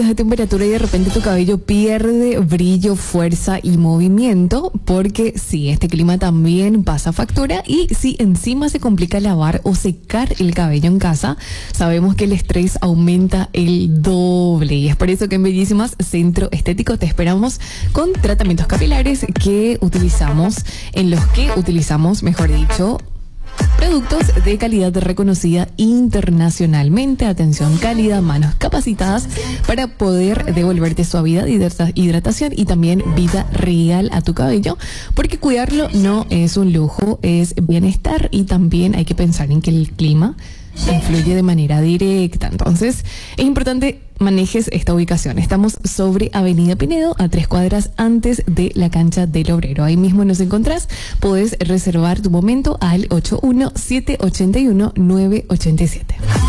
de temperatura y de repente tu cabello pierde brillo, fuerza y movimiento, porque sí, este clima también pasa factura. Y si encima se complica lavar o secar el cabello en casa, sabemos que el estrés aumenta el doble, y es por eso que en Bellísimas Centro Estético te esperamos con tratamientos capilares en los que utilizamos, mejor dicho, productos de calidad reconocida internacionalmente, atención cálida, manos capacitadas para poder devolverte suavidad, hidratación y también vida real a tu cabello, porque cuidarlo no es un lujo, es bienestar, y también hay que pensar en que el clima influye de manera directa. Entonces es importante manejes esta ubicación. Estamos sobre Avenida Pinedo, a 3 cuadras antes de la cancha del Obrero. Ahí mismo nos encontrás. Podés reservar tu momento al 81781-987.